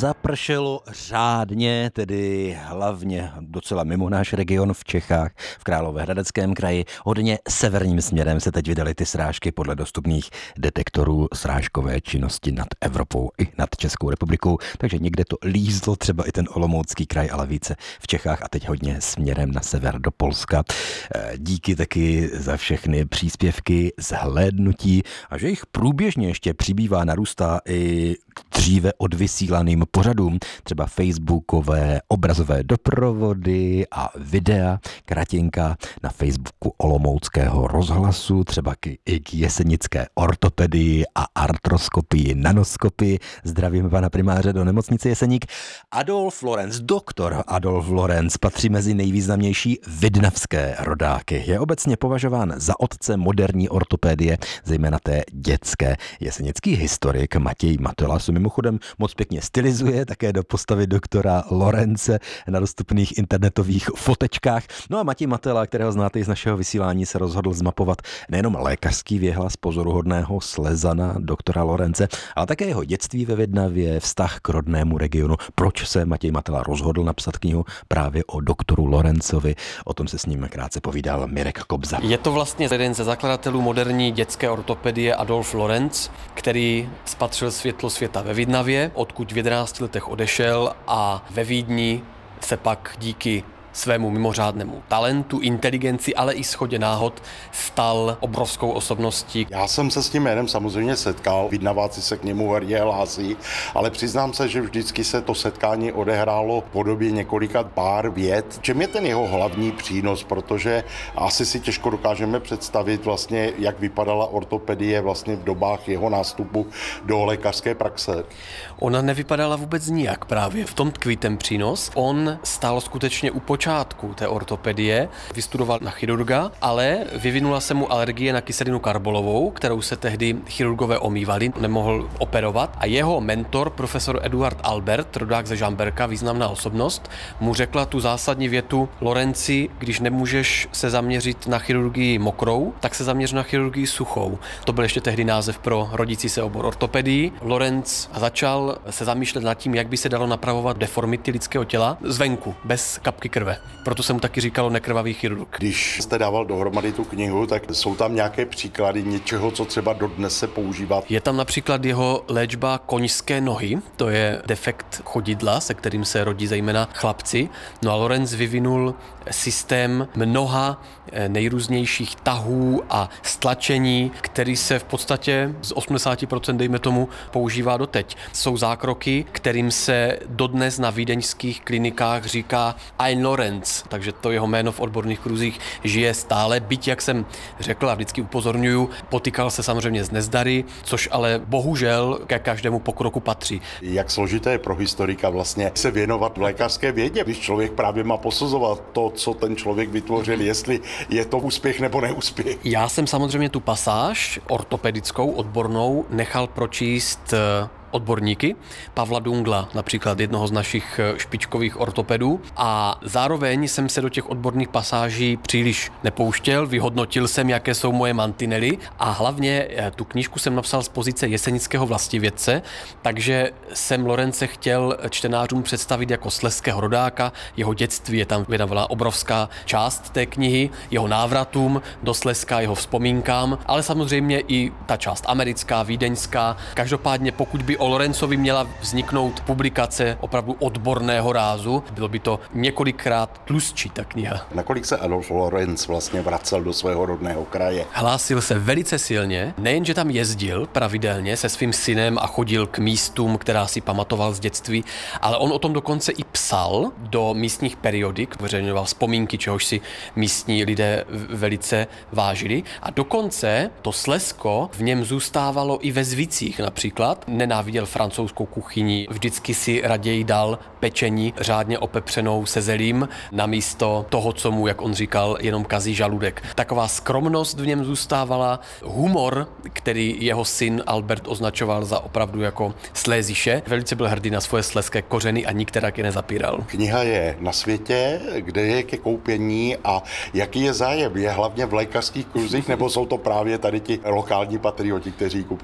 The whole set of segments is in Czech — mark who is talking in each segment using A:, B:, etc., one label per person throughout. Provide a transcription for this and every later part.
A: zapršelo řádně, tedy hlavně docela mimo náš region v Čechách, v Královéhradeckém kraji. Hodně severním směrem se teď vydaly ty srážky podle dostupných detektorů srážkové činnosti nad Evropou i nad Českou republikou. Takže někde to lízlo, třeba i ten Olomoucký kraj, ale více v Čechách a teď hodně směrem na sever do Polska. Díky taky za všechny příspěvky, zhlédnutí a že jich průběžně ještě přibývá, narůstá i dříve odvysílaným pořadům, třeba facebookové obrazové doprovody a videa, kratinka na Facebooku Olomouckého rozhlasu, třeba i k jesenické ortopedii a artroskopii, nanoskopii. Zdravím pana primáře do nemocnice Jeseník. Adolf Lorenz, doktor Adolf Lorenz, patří mezi nejvýznamnější vidnavské rodáky. Je obecně považován za otce moderní ortopedie, zejména té dětské. Jesenický historik Matěj Matola se mimochodem moc pěkně stylizuje také do postavy doktora Lorence na dostupných internetových fotečkách. No a Matěj Matela, kterého znáte i z našeho vysílání, se rozhodl zmapovat nejenom lékařský věhlas pozoruhodného Slezana doktora Lorence, ale také jeho dětství ve Vidnavě, vztah k rodnému regionu. Proč se Matěj Matela rozhodl napsat knihu právě o doktoru Lorencovi? O tom se s ním krátce povídal Mirek Kobza.
B: Je to vlastně jeden ze zakladatelů moderní dětské ortopedie Adolf Lorenz, který spatřil světlo světa ve Vidnavě, odkud v 11 letech odešel a ve Vídni se pak díky svému mimořádnému talentu, inteligenci, ale i shodě náhod stal obrovskou osobností.
C: Já jsem se s tím jménem samozřejmě setkal, Vidnaváci se k němu hrdě hlásí, ale přiznám se, že vždycky se to setkání odehrálo v podobě několika pár vět. Čem je ten jeho hlavní přínos, protože asi si těžko dokážeme představit vlastně, jak vypadala ortopedie vlastně v dobách jeho nástupu do lékařské praxe.
B: Ona nevypadala vůbec nijak právě. V tom tkví ten přínos. On stál skutečně u počátku té ortopedie, vystudoval na chirurga, ale vyvinula se mu alergie na kyselinu karbolovou, kterou se tehdy chirurgové omývali, nemohl operovat a jeho mentor, profesor Eduard Albert, rodák ze Žamberka, významná osobnost, mu řekla tu zásadní větu: Lorenci, když nemůžeš se zaměřit na chirurgii mokrou, tak se zaměř na chirurgii suchou. To byl ještě tehdy název pro rodící se obor ortopedii. Lorenz začal se zamýšlet nad tím, jak by se dalo napravovat deformity lidského těla zvenku, bez kapky krve. Proto se mu taky říkalo nekrvavý chirurg.
C: Když jste dával dohromady tu knihu, tak jsou tam nějaké příklady něčeho, co třeba dodnes se používá?
B: Je tam například jeho léčba koňské nohy, to je defekt chodidla, se kterým se rodí zejména chlapci. No a Lorenz vyvinul systém mnoha nejrůznějších tahů a stlačení, který se v podstatě z 80% dejme tomu používá doteď. Jsou zákroky, kterým se dodnes na vídeňských klinikách říká Ein Lorenz, takže to jeho jméno v odborných kruzích žije stále, byť, jak jsem řekl a vždycky upozorňuju, potýkal se samozřejmě s nezdary, což ale bohužel ke každému pokroku patří.
C: Jak složité je pro historika vlastně se věnovat v lékařské vědě, když člověk právě má posuzovat to, co ten člověk vytvořil, jestli je to úspěch nebo neúspěch.
B: Já jsem samozřejmě tu pasáž ortopedickou, odbornou nechal pročíst odborníky, Pavla Dungla, například jednoho z našich špičkových ortopedů, a zároveň jsem se do těch odborných pasáží příliš nepouštěl, vyhodnotil jsem, jaké jsou moje mantinely a hlavně tu knížku jsem napsal z pozice jesenického vlastivědce, takže jsem Lorence chtěl čtenářům představit jako slezského rodáka, jeho dětství je tam věnována obrovská část té knihy, jeho návratům do Slezska, jeho vzpomínkám, ale samozřejmě i ta část americká, vídeňská. Každopádně pokud by o Lorencovi měla vzniknout publikace opravdu odborného rázu, bylo by to několikrát tlustší ta kniha.
C: Nakolik se Adolf Lorenz vlastně vracel do svého rodného kraje?
B: Hlásil se velice silně, nejenže tam jezdil pravidelně se svým synem a chodil k místům, která si pamatoval z dětství, ale on o tom dokonce i psal do místních periodik, uveřejňoval vzpomínky, čehož si místní lidé velice vážili a dokonce to Slezsko v něm zůstávalo i ve zvicích například. Nenáviděl francouzskou kuchyni, vždycky si raději dal pečení řádně opepřenou se zelím namísto toho, co mu, jak on říkal, jenom kazí žaludek. Taková skromnost v něm zůstávala, humor, který jeho syn Albert označoval za opravdu jako sléziše. Velice byl hrdý na svoje slezské kořeny a nikterak je nezapíral.
C: Kniha je na světě, kde je ke koupení a jaký je zájem? Je hlavně v lékařských kruzích nebo jsou to právě tady ti lokální patrioti, kteří ji kupují?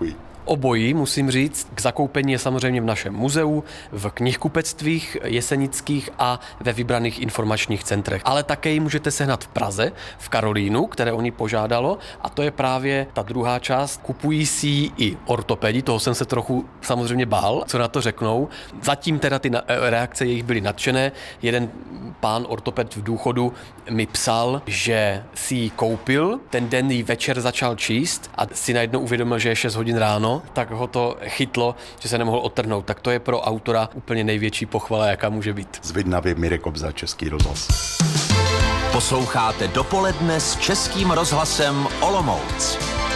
B: Obojí, musím říct, k zakoupení je samozřejmě v našem muzeu, v knihkupectvích jesenických a ve vybraných informačních centrech. Ale také ji můžete sehnat v Praze, v Karolínu, které oni požádalo, a to je právě ta druhá část. Kupují si ji i ortopedi, toho jsem se trochu samozřejmě bál, co na to řeknou. Zatím teda ty reakce jejich byly nadšené. Jeden pán ortoped v důchodu mi psal, že si ji koupil, ten den ji večer začal číst a si najednou uvědomil, že je 6 hodin ráno, tak ho to chytlo, že se nemohl odtrhnout. Tak to je pro autora úplně největší pochvala, jaká může být.
C: Z Vidnavy Mirek Kobza, Český rozhlas.
D: Posloucháte Dopoledne s Českým rozhlasem Olomouc.